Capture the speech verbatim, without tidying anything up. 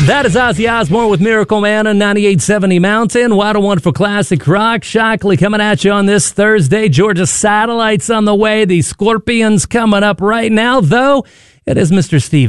That is Ozzy Osbourne with Miracle Man on ninety-eight seventy Mountain. What a wonderful classic rock. Shockley coming at you on this Thursday. Georgia Satellites on the way. The Scorpions coming up right now, though. It is Mister Steve